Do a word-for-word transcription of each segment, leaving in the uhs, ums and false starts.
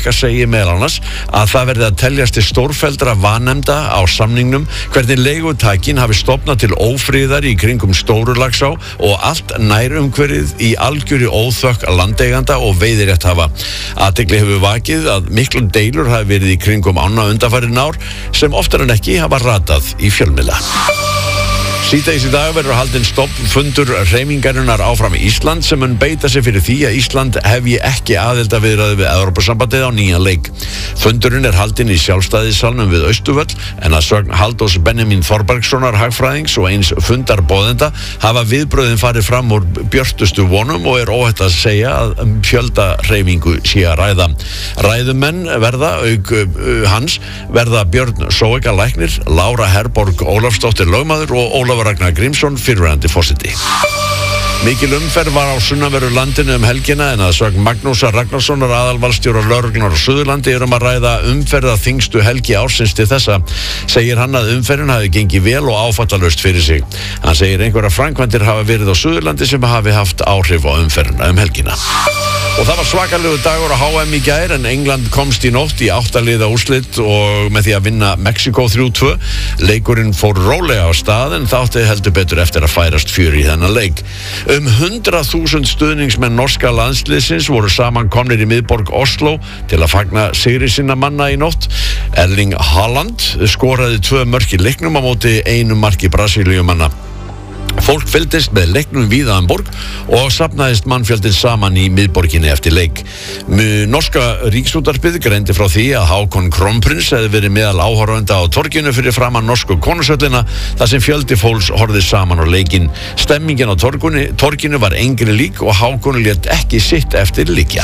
segir meðal annars að það verði að teljast til stórfelldra vanefnda á samningnum hvernig leigutakin hafi stofnað til ófriðar í kringum Stórulaxá og allt nærumhverfið í algjöri óþökk landeiganda og veiðirétthafa. Athygli hefur vakið að miklum deilur hafi verið í kringum ána undanfarin ár sem oftar en ekki hafa ratað í fjölmiðla. Síðdegis í dag verður haldinn stofnfundur hreyfingarinnar áfram Ísland sem mun beita sig fyrir því að Ísland hefji ekki aðildarviðræður við Evrópusambandið á nýjan leik. Fundurinn er haldinn í Sjálfstæðissalnum við Austurvöll en að sögn Halldórs Benjamín Þorbergssonar hagfræðings og eins fundarboðenda hafa viðbrögðin farið fram úr björtustu vonum og er óhætt að segja að um fjölda hreyfingu sé að ræða. Ræðumenn verða auk uh, hans verða Björn Sóeka læknir, Lára Herborg Ólafsdóttir lögmaður og Ólafur Ragnar Grímsson fyrrverandi forseti. Mikil umferð var á sunnanverðu landinu um helgina en að sögn Magnúsar Ragnarssonar aðalvalstjóra lögreglunnar á Suðurlandi er um að ræða umferð að þyngstu helgi ársins til þessa. Segir hann að umferðin hafi gengið vel og áfallalaust fyrir sig. Hann segir einhverja framkvæmdir hafa verið á Suðurlandi sem hafi haft áhrif á umferðina um helgina. Og það var svakalegu dagur á H M í gær en England komst í nótt í átta liða úrslit og með því að vinna Mexíkó þrjú tvö. Leikurinn fór rólega á stað en það átti heldur betur eftir að færast fjör í þennan leik. Um hundrað þúsund stuðningsmenn norska landsliðsins voru saman komnir í miðborg Oslo til að fagna sigri sinna manna í nótt. Erling Haaland skoraði tvö mörk í leiknum á móti einu marki Brasilíumanna. Fólk fylgdist með leiknum víða um borg og safnaðist mannfjöldin saman í miðborginni eftir leik. Norska ríkisútvarpið greindi frá því að Hákon Kronprins hefði verið meðal áhorfenda á torginu fyrir framan norsku konungshöllina þar sem fjöldi fólks horfði saman á leikinn. Stemmingin á torginu, torginu var engri lík og Hákon lét ekki sitt eftir liggja.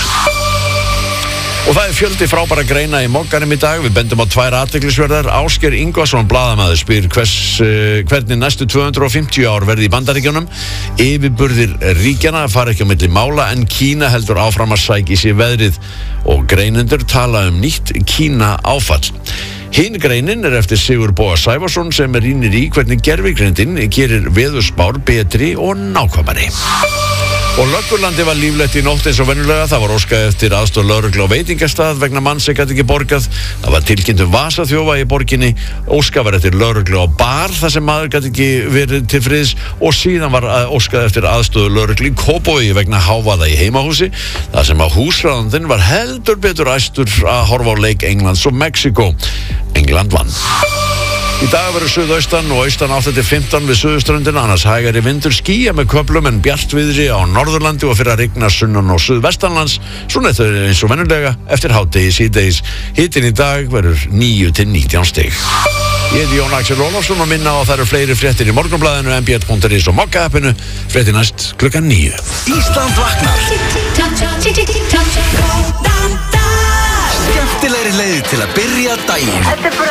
Og það er fjöldi frábæra greina í Mogganum í dag. Við bendum á tvær athyglisverðar. Ásgeir Ingvarsson blaðamaður spyr hvers, uh, hvernig næstu tvö hundruð og fimmtíu ár verði í Bandaríkjunum. Yfirburðir ríkjana fara ekki á milli mála en Kína heldur áfram að sækja í sig veðrið og greinendur tala um nýtt Kína áfall. Hinn greinin er eftir Sigur Boga Sævarsson sem er rýnir í hvernig gervigreindin gerir veðurspár betri og nákvæmari. Og Löggurlandi var líflegt í nótt eins og venjulega. Það var óskað eftir aðstoð lögreglu á veitingastað vegna manns sem gat ekki borgað. Það var tilkynnt um vasaþjófa í borginni. Óskað var eftir lögreglu á bar þar sem maður gat ekki verið til friðs og síðan var óskað eftir aðstoð lögreglu í Kópavogi vegna hávaða í heimahúsi. Það sem að húsráðandinn var heldur betur æstur að horfa á leik Englands og Mexíkó. England vann. Í dag verður suðaustan og austan átta til fimmtán við suðurströndina, annars hægari vindur, skýja með köflum en bjartviðri á Norðurlandi og fyrir að rigna sunnan og suðvestanlands, svona þetta eins og venjulega eftir hádegi síðdegis. Hitinn í dag verður níu til nítján stig. Ég heiti Jón Axel Ólafsson og minna á að það eru fleiri fréttir í Morgunblaðinu, m b l punktur is og Mokka-appinu. Fréttir næst klukkan níu. Ísland vaknar. Skemmtilegri leið til að byrja daginn.